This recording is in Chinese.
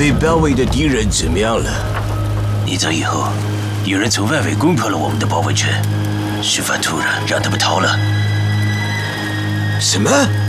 被包围的敌人怎么样了？ 你走以后，有人从外围攻破了我们的包围圈，事发突然，让他们逃了。 什么？